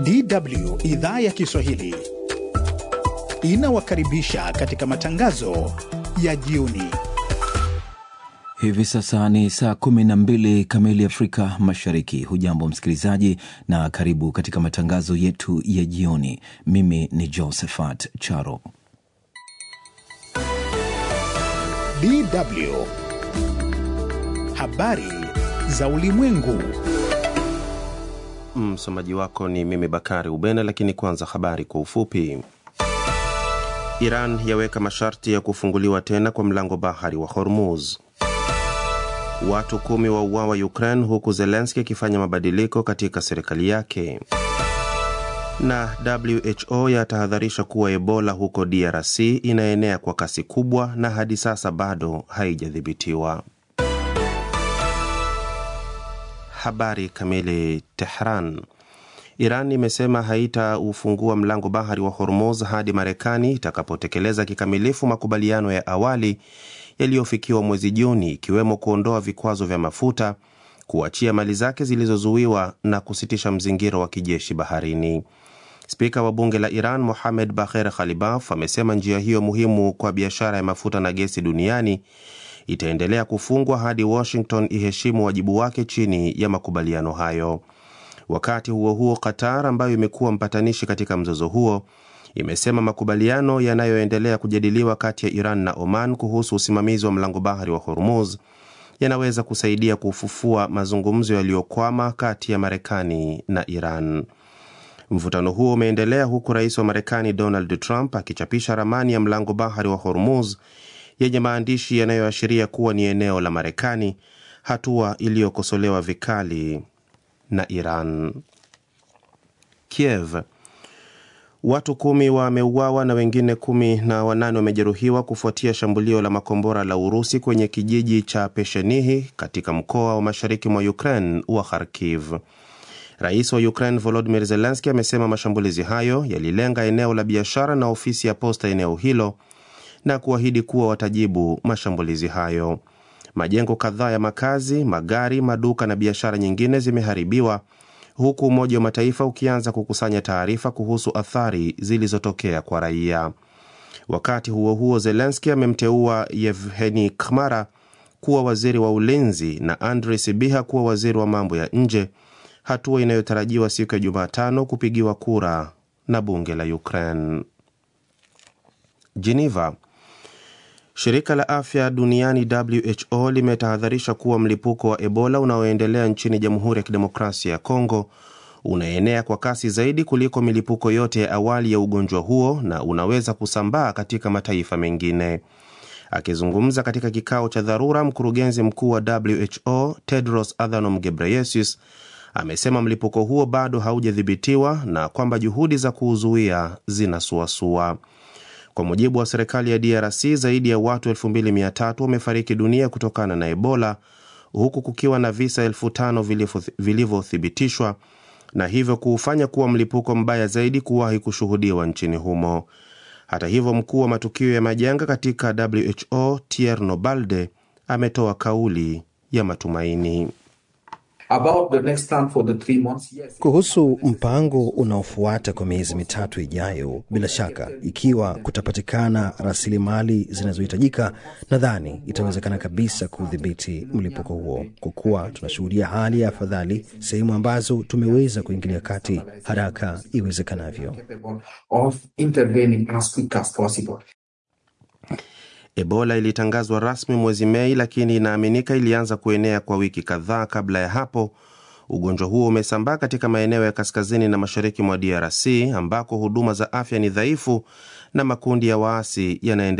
DW idhaa ya Kiswahili inawakaribisha katika matangazo ya jioni. Hivi sasa ni saa 12 kamili Afrika Mashariki. Hujambo msikilizaji na karibu katika matangazo yetu ya jioni. Mimi ni Josephat Charo. DW habari za ulimwengu. Msomaji wako ni mimi Bakari Ubena, lakini kwanza habari kwa ufupi. Iran yaweka masharti ya kufunguliwa tena kwa mlango bahari wa Hormuz. Watu 10 wauawa Ukraine huku Zelensky akifanya mabadiliko katika serikali yake. Na WHO yatahadharisha kuwa Ebola huko DRC inaenea kwa kasi kubwa na hadi sasa bado haijadhibitiwa. Habari kamili. Tehran. Iran imesema haitaufungua mlango bahari wa Hormuz hadi Marekani itakapotekeleza kikamilifu makubaliano ya awali yaliyofikiwa mwezi Juni, ikiwemo kuondoa vikwazo vya mafuta, kuachia mali zake zilizozuiwa na kusitisha mzingiro wa kijeshi baharini. Spika wa bunge la Iran Mohamed Bagher Khalibaf amesema njia hiyo muhimu kwa biashara ya mafuta na gesi duniani itaendelea kufungwa hadi Washington iheshimu wajibu wake chini ya makubaliano hayo. Wakati huo huo, Qatar ambayo imekuwa mpatanishi katika mzozo huo imesema makubaliano yanayoendelea kujadiliwa kati ya Iran na Oman kuhusu usimamizi wa mlango bahari wa Hormuz yanaweza kusaidia kufufua mazungumzo yaliyokwama kati ya Marekani na Iran. Mvutano huo umeendelea huku rais wa Marekani Donald Trump akichapisha ramani ya mlango bahari wa Hormuz yenye maandishi yanayoashiria kuwa ni eneo la Marekani, hatua iliyokosolewa vikali na Iran. Kiev. Watu 10 wameuawa na wengine 18 wamejeruhiwa kufuatia shambulio la makombora la Urusi kwenye kijiji cha Peshenihi katika mkoa wa mashariki mwa Ukraine wa Kharkiv. Rais wa Ukraine Volodymyr Zelensky amesema mashambulizi hayo yalilenga eneo la biashara na ofisi ya posta eneo hilo na kuahidi kuwa watajibu mashambulizi hayo. Majengo kadhaa ya makazi, magari, maduka na biashara nyingine zimeharibiwa, huku Umoja wa Mataifa ukianza kukusanya taarifa kuhusu athari zilizotokea kwa raia. Wakati huo huo, Zelensky amemteua Yevheny Khmara kuwa waziri wa ulinzi na Andrei Sybiha kuwa waziri wa mambo ya nje, hatua inayotarajiwa siku ya Jumatano kupigiwa kura na bunge la Ukraine. Geneva. Shirika la Afya Duniani WHO limetahadharisha kuwa mlipuko wa Ebola unaoendelea nchini Jamhuri ya Kidemokrasia ya Kongo unaenea kwa kasi zaidi kuliko milipuko yote ya awali ya ugonjwa huo na unaweza kusambaa katika mataifa mengine. Akizungumza katika kikao cha dharura, mkurugenzi mkuu wa WHO Tedros Adhanom Ghebreyesus amesema mlipuko huo bado haujadhibitiwa na kwamba juhudi za kuuzuia zinasuasua. Kwa mujibu wa serikali ya DRC, zaidi ya watu 2300 wamefariki dunia kutokana na Ebola, huku kukiwa na visa 5000 vilivyothibitishwa, na hivyo kuufanya kuwa mlipuko mbaya zaidi kuwahi kushuhudiwa nchini humo. Hata hivyo, mkuu wa matukio ya majanga katika WHO Thierry Balde ametoa kauli ya matumaini. Kuhusu mpango unaofuata kwa miezi mitatu ijayo, bila shaka ikiwa kutapatikana rasilimali zinazohitajika, nadhani itawezekana kabisa kudhibiti mlipuko huo, kwa kuwa tunashuhudia hali ya afadhali sehemu ambazo tumeweza kuingilia kati haraka iwezekanavyo. Ebola ilitangazwa rasmi mwezi Mei, lakini inaaminika ilianza kuenea kwa wiki kadhaa kabla ya hapo. Ugonjwa huo umesambaa katika maeneo ya kaskazini na mashariki mwa DRC ambako huduma za afya ni dhaifu na makundi ya waasi yanaendelea